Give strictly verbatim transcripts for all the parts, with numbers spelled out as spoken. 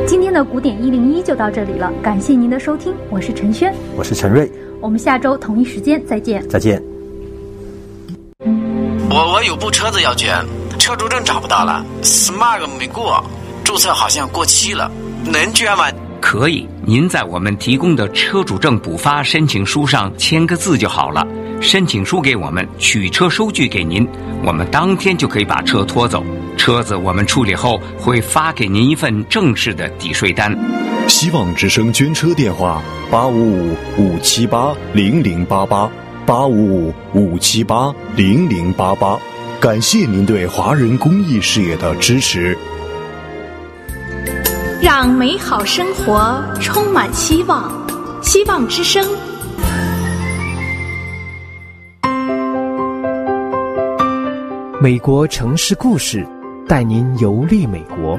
今天的古典一零一就到这里了，感谢您的收听，我是陈轩， 我是陈瑞， 我们下周同一时间再见。 再见。 我我有部车子要捐，车主证找不到了 ，smart 没过，注册好像过期了，能捐吗？ 可以，您在我们提供的车主证补发申请书上签个字就好了，申请书给我们，取车收据给您，我们当天就可以把车拖走。车子我们处理后会发给您一份正式的抵税单。 希望之声捐车电话：八五五五七八零零八八，八五五五七八零零八八。感谢您对华人公益事业的支持。 让美好生活充满希望，希望之声。 美国城市故事，带您游历美国。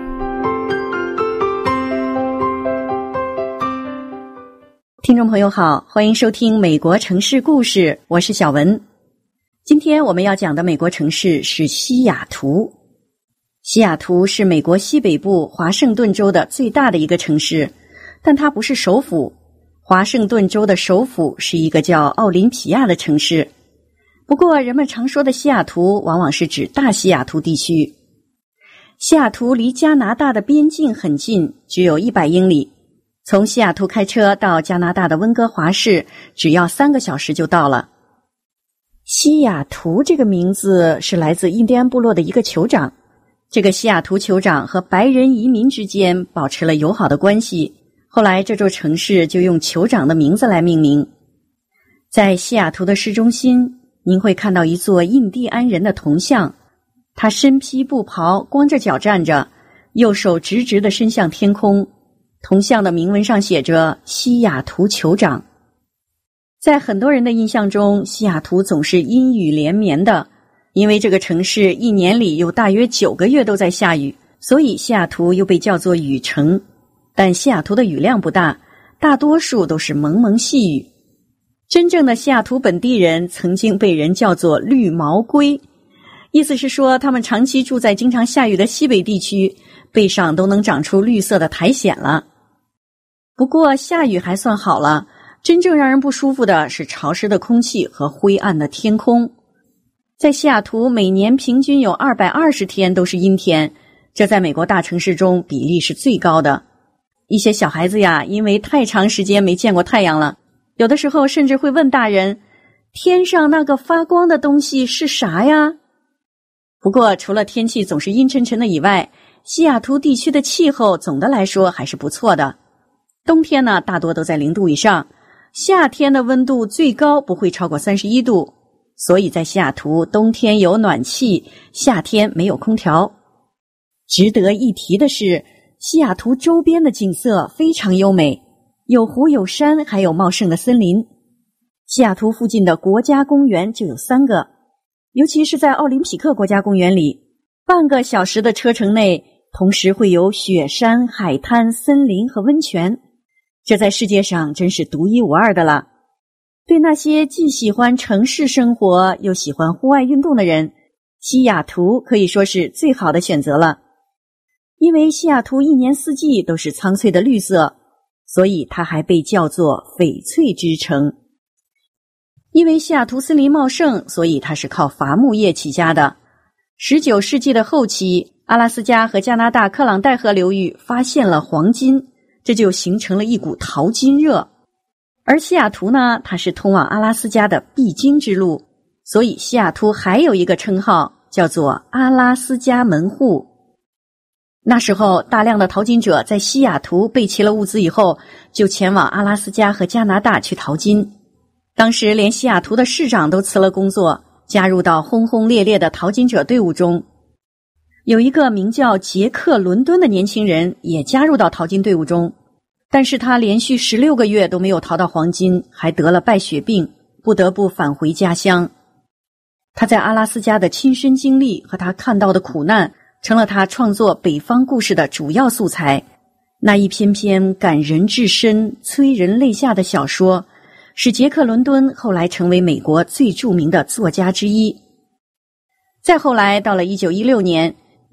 听众朋友好，欢迎收听美国城市故事，我是小文。今天我们要讲的美国城市是西雅图。西雅图是美国西北部华盛顿州的最大的一个城市，但它不是首府。华盛顿州的首府是一个叫奥林匹亚的城市。不过人们常说的西雅图往往是指大西雅图地区。西雅图离加拿大的边境很近，只有一百英里。从西雅图开车到加拿大的温哥华市只要三个小时就到了。西雅图这个名字是来自印第安部落的一个酋长。这个西雅图酋长和白人移民之间保持了友好的关系，后来这座城市就用酋长的名字来命名。在西雅图的市中心，您会看到一座印第安人的铜像，他身披布袍，光着脚站着，右手直直地伸向天空。铜像的铭文上写着西雅图酋长。在很多人的印象中，西雅图总是阴雨连绵的，因为这个城市一年里有大约九个月都在下雨，所以西雅图又被叫做雨城。但西雅图的雨量不大，大多数都是蒙蒙细雨。真正的西雅图本地人曾经被人叫做绿毛龟，意思是说他们长期住在经常下雨的西北地区，背上都能长出绿色的苔藓了。不过下雨还算好了，真正让人不舒服的是潮湿的空气和灰暗的天空。在西雅图每年平均有二百二十天都是阴天，这在美国大城市中比例是最高的。一些小孩子呀，因为太长时间没见过太阳了，有的时候甚至会问大人，天上那个发光的东西是啥呀？不过除了天气总是阴沉沉的以外，西雅图地区的气候总的来说还是不错的。冬天呢，大多都在零度以上，夏天的温度最高不会超过三十一度，所以在西雅图冬天有暖气，夏天没有空调。值得一提的是，西雅图周边的景色非常优美，有湖有山，还有茂盛的森林。西雅图附近的国家公园就有三个，尤其是在奥林匹克国家公园里，半个小时的车程内同时会有雪山、海滩、森林和温泉，这在世界上真是独一无二的了。对那些既喜欢城市生活又喜欢户外运动的人，西雅图可以说是最好的选择了。因为西雅图一年四季都是苍翠的绿色，所以它还被叫做翡翠之城。因为西雅图森林茂盛，所以它是靠伐木业起家的。十九世纪的后期，阿拉斯加和加拿大克朗戴河流域发现了黄金，这就形成了一股淘金热。而西雅图呢，它是通往阿拉斯加的必经之路，所以西雅图还有一个称号叫做阿拉斯加门户。那时候大量的淘金者在西雅图备齐了物资以后，就前往阿拉斯加和加拿大去淘金。当时连西雅图的市长都辞了工作，加入到轰轰烈烈的淘金者队伍中。有一个名叫杰克·伦敦的年轻人也加入到淘金队伍中，但是他连续十六个月都没有淘到黄金，还得了败血病，不得不返回家乡。他在阿拉斯加的亲身经历和他看到的苦难，成了他创作北方故事的主要素材。那一篇篇感人至深、催人泪下的小说，使杰克·伦敦后来成为美国最著名的作家之一。再后来到了一九一六年，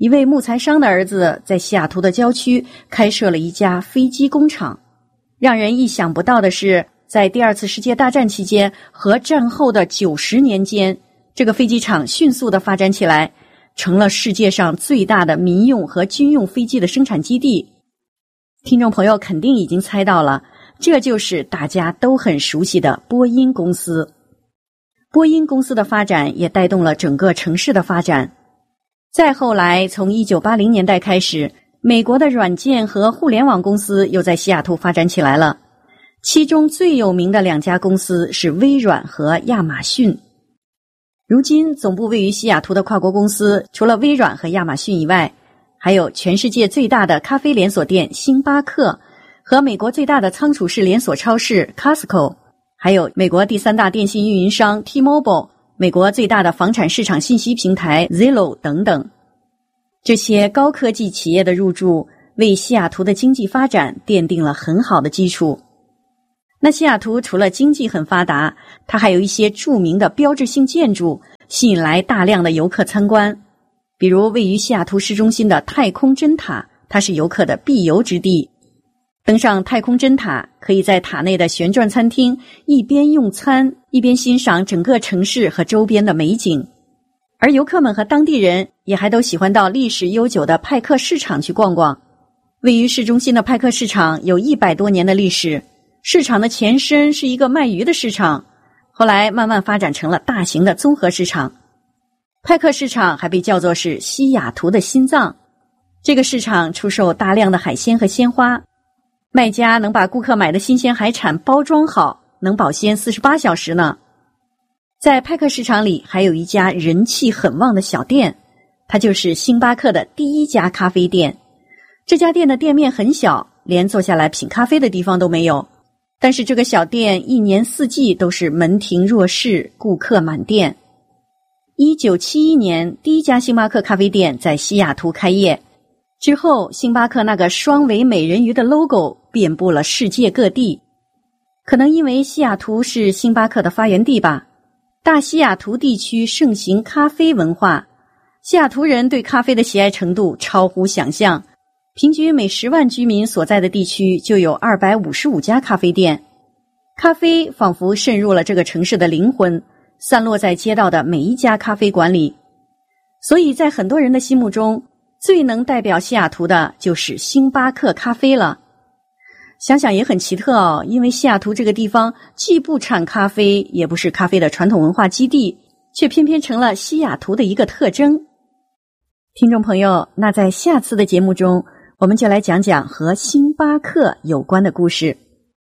一位木材商的儿子在西雅图的郊区开设了一家飞机工厂。让人意想不到的是，在第二次世界大战期间和战后的九十年间，这个飞机场迅速地发展起来，成了世界上最大的民用和军用飞机的生产基地。听众朋友肯定已经猜到了，这就是大家都很熟悉的波音公司。波音公司的发展也带动了整个城市的发展。再后来，从一九八零年代开始，美国的软件和互联网公司又在西雅图发展起来了。其中最有名的两家公司是微软和亚马逊。如今总部位于西雅图的跨国公司，除了微软和亚马逊以外，还有全世界最大的咖啡连锁店星巴克，和美国最大的仓储式连锁超市 Costco， 还有美国第三大电信运营商 T-Mobile， 美国最大的房产市场信息平台 Zillow 等等。这些高科技企业的入驻，为西雅图的经济发展奠定了很好的基础。那西雅图除了经济很发达，它还有一些著名的标志性建筑，吸引来大量的游客参观。比如位于西雅图市中心的太空针塔，它是游客的必游之地。登上太空针塔，可以在塔内的旋转餐厅一边用餐，一边欣赏整个城市和周边的美景。而游客们和当地人也还都喜欢到历史悠久的派克市场去逛逛。位于市中心的派克市场有一百多年的历史，市场的前身是一个卖鱼的市场，后来慢慢发展成了大型的综合市场。派克市场还被叫做是西雅图的心脏。这个市场出售大量的海鲜和鲜花，卖家能把顾客买的新鲜海产包装好，能保鲜四十八小时呢。在派克市场里还有一家人气很旺的小店，它就是星巴克的第一家咖啡店。这家店的店面很小，连坐下来品咖啡的地方都没有，但是这个小店一年四季都是门庭若市，顾客满店。一九七一年，第一家星巴克咖啡店在西雅图开业，之后星巴克那个双尾美人鱼的 logo 遍布了世界各地。可能因为西雅图是星巴克的发源地吧，大西雅图地区盛行咖啡文化，西雅图人对咖啡的喜爱程度超乎想象，平均每十万居民所在的地区就有二百五十五家咖啡店。咖啡仿佛渗入了这个城市的灵魂，散落在街道的每一家咖啡馆里。所以在很多人的心目中，最能代表西雅图的就是星巴克咖啡了。想想也很奇特哦，因为西雅图这个地方既不产咖啡，也不是咖啡的传统文化基地，却偏偏成了西雅图的一个特征。听众朋友，那在下次的节目中，我们就来讲讲和星巴克有关的故事。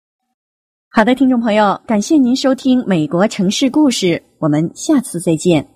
好的，听众朋友，感谢您收听美国城市故事，我们下次再见。